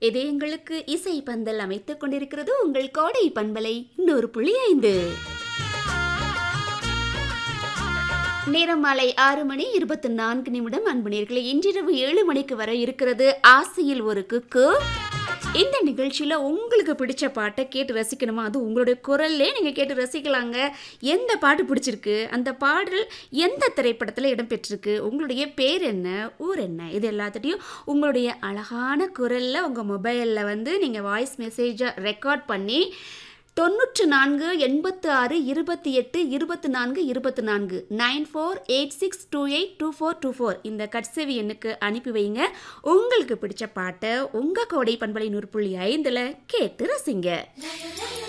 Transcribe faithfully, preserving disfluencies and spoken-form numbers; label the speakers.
Speaker 1: இதயங்களுக்கு இசை பந்தல் அமைத்துக் கொண்டிருக்கிறது உங்கள் கோடை பண்பலை நூறு புள்ளி ஐந்து. நேரம் மாலை ஆறு மணி இருபத்தி நான்கு நிமிடம். அன்பு நேயர்களே, இன்றிரவு ஏழு மணிக்கு வர இருக்கிறது ஆசையில் ஒரு குக்கு. இந்த நிகழ்ச்சியில் உங்களுக்கு பிடிச்ச பாட்டை கேட்டு ரசிக்கணுமா? அது உங்களுடைய குரல்லே நீங்கள் கேட்டு ரசிக்கலாங்க. எந்த பாட்டு பிடிச்சிருக்கு, அந்த பாடல் எந்த திரைப்படத்தில் இடம்பெற்றிருக்கு, உங்களுடைய பேர் என்ன, ஊர் என்ன, இது எல்லாத்தையும் உங்களுடைய அழகான குரலில் உங்கள் மொபைலில் வந்து நீங்கள் வாய்ஸ் மெசேஜாக ரெக்கார்ட் பண்ணி தொண்ணூற்று நான்கு எண்பத்தி ஆறு இருபத்தி எட்டு இருபத்தி நான்கு இருபத்தி நான்கு nine four eight six two eight two four two four இந்த கட்சேவி எண்ணுக்கு அனுப்பி வைங்க. உங்களுக்கு பிடிச்ச பாட்டை உங்கள் கோடை பண்பலை நூறு புள்ளி ஐந்தில் கேட்டு ரசிங்க.